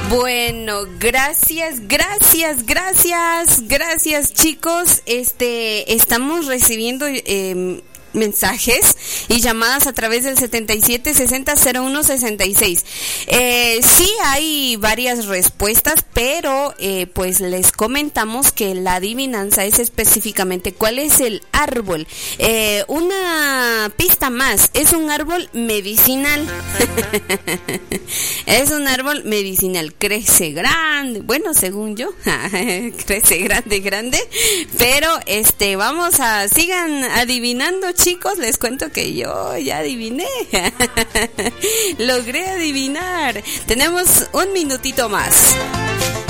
Bueno, gracias chicos. Estamos recibiendo mensajes y llamadas a través del 77600166. Sí hay varias respuestas, pero pues les comentamos que la adivinanza es específicamente cuál es el árbol. Una pista más, es un árbol medicinal. Es un árbol medicinal, crece grande, bueno, según yo, crece grande, pero sigan adivinando, chicos, les cuento que yo ya adiviné. Logré adivinar. Tenemos un minutito más.